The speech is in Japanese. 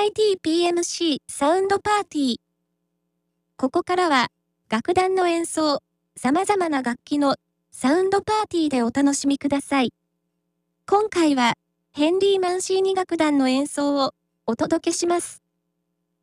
MIT-PMC サウンドパーティー。ここからは、楽団の演奏、様々な楽器のサウンドパーティーでお楽しみください。今回は、ヘンリー・マンシーニ楽団の演奏をお届けします。